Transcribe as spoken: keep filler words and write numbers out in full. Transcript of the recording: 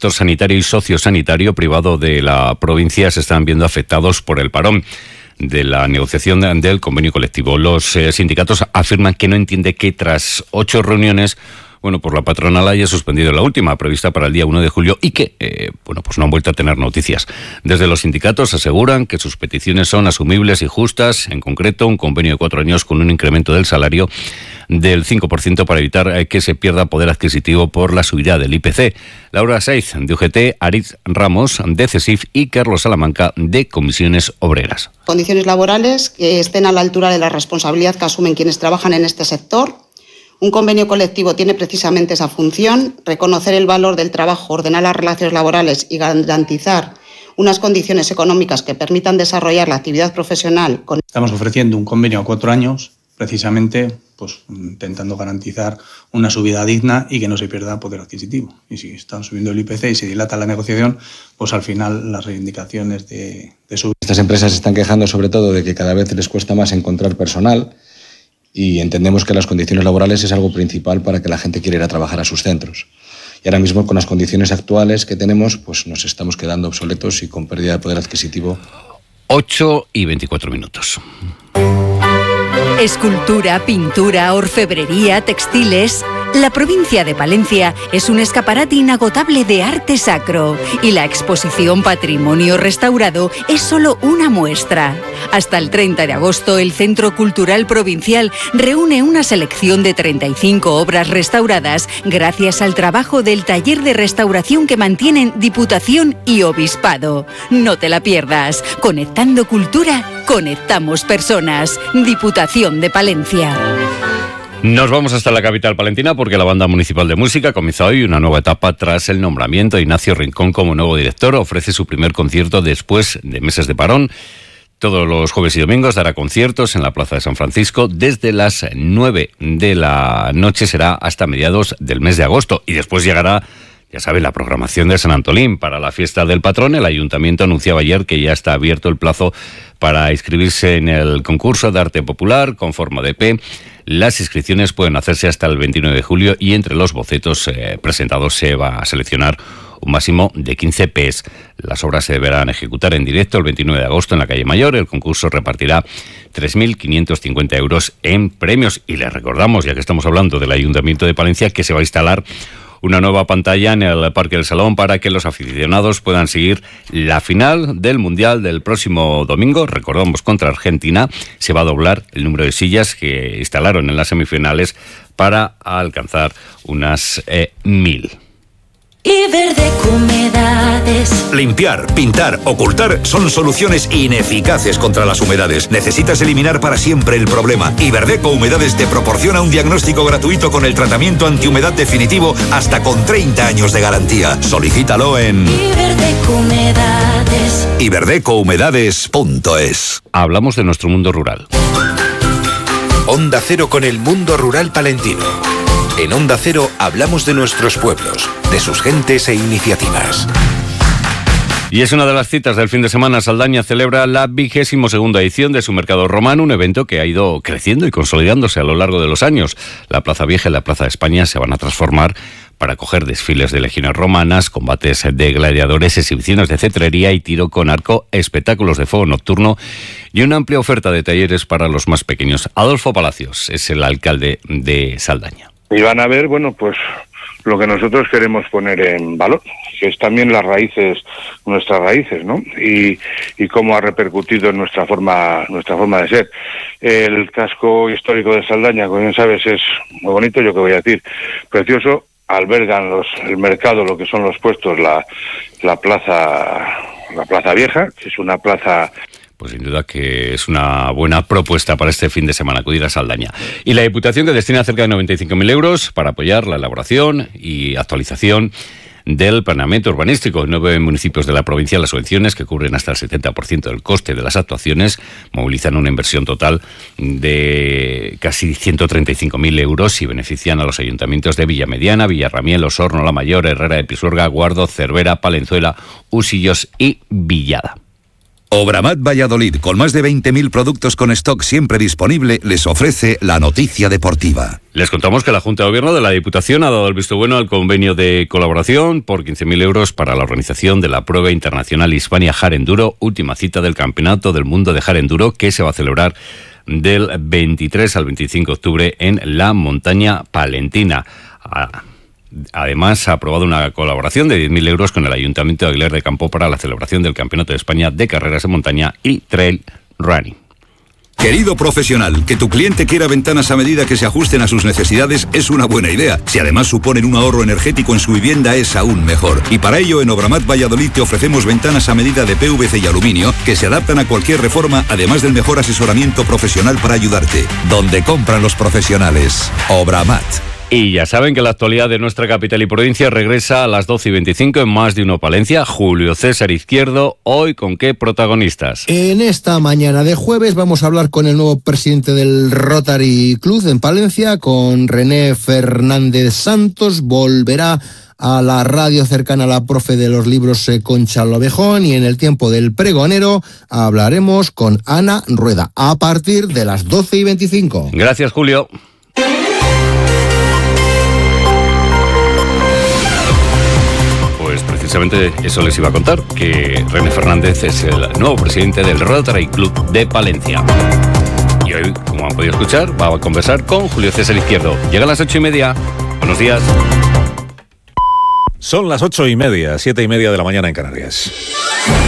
sector sanitario y sociosanitario privado de la provincia se están viendo afectados por el parón de la negociación del convenio colectivo. Los eh, sindicatos afirman que no entiende que tras ocho reuniones, bueno, pues la patronal haya suspendido la última, prevista para el día uno de julio, y que, eh, bueno, pues no han vuelto a tener noticias. Desde los sindicatos aseguran que sus peticiones son asumibles y justas, en concreto un convenio de cuatro años con un incremento del salario del cinco por ciento para evitar eh, que se pierda poder adquisitivo por la subida del I P C. Laura Saiz, de U G T, Aritz Ramos, de CESIF, y Carlos Salamanca, de Comisiones Obreras. Condiciones laborales que estén a la altura de la responsabilidad que asumen quienes trabajan en este sector. Un convenio colectivo tiene precisamente esa función: reconocer el valor del trabajo, ordenar las relaciones laborales y garantizar unas condiciones económicas que permitan desarrollar la actividad profesional. Con... Estamos ofreciendo un convenio a cuatro años, precisamente pues, intentando garantizar una subida digna y que no se pierda poder adquisitivo. Y si están subiendo el I P C y se dilata la negociación, pues al final las reivindicaciones de, de subida. Estas empresas se están quejando sobre todo de que cada vez les cuesta más encontrar personal, y entendemos que las condiciones laborales es algo principal para que la gente quiera ir a trabajar a sus centros. Y ahora mismo, con las condiciones actuales que tenemos, pues nos estamos quedando obsoletos y con pérdida de poder adquisitivo. ocho y veinticuatro minutos. Escultura, pintura, orfebrería, textiles. La provincia de Palencia es un escaparate inagotable de arte sacro y la exposición Patrimonio Restaurado es solo una muestra. Hasta el treinta de agosto, el Centro Cultural Provincial reúne una selección de treinta y cinco obras restauradas gracias al trabajo del taller de restauración que mantienen Diputación y Obispado. No te la pierdas. Conectando cultura, conectamos personas. Diputación de Palencia. Nos vamos hasta la capital palentina porque la Banda Municipal de Música comienza hoy una nueva etapa tras el nombramiento de Ignacio Rincón como nuevo director. Ofrece su primer concierto después de meses de parón. Todos los jueves y domingos dará conciertos en la Plaza de San Francisco. Desde las nueve de la noche será hasta mediados del mes de agosto. Y después llegará, ya sabe, la programación de San Antolín para la fiesta del patrón. El Ayuntamiento anunciaba ayer que ya está abierto el plazo para inscribirse en el concurso de arte popular con forma de P. Las inscripciones pueden hacerse hasta el veintinueve de julio y entre los bocetos eh, presentados se va a seleccionar un máximo de quince P's. Las obras se deberán ejecutar en directo el veintinueve de agosto en la calle Mayor. El concurso repartirá tres mil quinientos cincuenta euros en premios. Y les recordamos, ya que estamos hablando del Ayuntamiento de Palencia, que se va a instalar una nueva pantalla en el Parque del Salón para que los aficionados puedan seguir la final del Mundial del próximo domingo. Recordamos, contra Argentina. Se va a doblar el número de sillas que instalaron en las semifinales para alcanzar unas eh, mil. Iberdeco Humedades. Limpiar, pintar, ocultar son soluciones ineficaces contra las humedades. Necesitas eliminar para siempre el problema. Iberdeco Humedades te proporciona un diagnóstico gratuito con el tratamiento antihumedad definitivo hasta con treinta años de garantía. Solicítalo en Iberdeco Humedades. iberdeco humedades punto es. Hablamos de nuestro mundo rural. Onda Cero con el mundo rural palentino. En Onda Cero hablamos de nuestros pueblos, de sus gentes e iniciativas. Y es una de las citas del fin de semana. Saldaña celebra la vigésimo segunda edición de su Mercado Romano, un evento que ha ido creciendo y consolidándose a lo largo de los años. La Plaza Vieja y la Plaza de España se van a transformar para acoger desfiles de legiones romanas, combates de gladiadores, exhibiciones de cetrería y tiro con arco, espectáculos de fuego nocturno y una amplia oferta de talleres para los más pequeños. Adolfo Palacios es el alcalde de Saldaña. Y van a ver, bueno, pues lo que nosotros queremos poner en valor, que es también las raíces, nuestras raíces, ¿no? Y, y cómo ha repercutido en nuestra forma, nuestra forma de ser. El casco histórico de Saldaña, como bien sabes, es muy bonito, yo que voy a decir, precioso. Albergan los, el mercado, lo que son los puestos, la, la plaza, la Plaza Vieja, que es una plaza. Pues sin duda que es una buena propuesta para este fin de semana, acudir a Saldaña. Y la Diputación, que destina cerca de noventa y cinco mil euros para apoyar la elaboración y actualización del planeamiento urbanístico. En nueve municipios de la provincia, las subvenciones, que cubren hasta el setenta por ciento del coste de las actuaciones, movilizan una inversión total de casi ciento treinta y cinco mil euros y benefician a los ayuntamientos de Villamediana, Villarramiel, Osorno, La Mayor, Herrera de Pisuerga, Guardo, Cervera, Palenzuela, Usillos y Villada. Obramat Valladolid, con más de veinte mil productos con stock siempre disponible, les ofrece la noticia deportiva. Les contamos que la Junta de Gobierno de la Diputación ha dado el visto bueno al convenio de colaboración por quince mil euros para la organización de la prueba internacional Hispania Hard Enduro, última cita del Campeonato del Mundo de Hard Enduro, que se va a celebrar del veintitrés al veinticinco de octubre en la montaña palentina. Además, ha aprobado una colaboración de diez mil euros con el Ayuntamiento de Aguilar de Campo para la celebración del Campeonato de España de Carreras en Montaña y Trail Running. Querido profesional, que tu cliente quiera ventanas a medida que se ajusten a sus necesidades es una buena idea. Si además suponen un ahorro energético en su vivienda es aún mejor. Y para ello en Obramat Valladolid te ofrecemos ventanas a medida de P V C y aluminio que se adaptan a cualquier reforma, además del mejor asesoramiento profesional para ayudarte. Donde compran los profesionales. Obramat. Y ya saben que la actualidad de nuestra capital y provincia regresa a las doce y veinticinco en Más de Uno Palencia. Julio César Izquierdo, hoy ¿con qué protagonistas? En esta mañana de jueves vamos a hablar con el nuevo presidente del Rotary Club en Palencia, con René Fernández Santos. Volverá a la radio cercana a la profe de los libros Concha Lovejón, y en el tiempo del pregonero hablaremos con Ana Rueda a partir de las doce y veinticinco. Gracias, Julio. Pues precisamente eso les iba a contar, que René Fernández es el nuevo presidente del Rotary Club de Palencia. Y hoy, como han podido escuchar, va a conversar con Julio César Izquierdo. Llega a las ocho y media. Buenos días. Son las ocho y media, siete y media de la mañana en Canarias.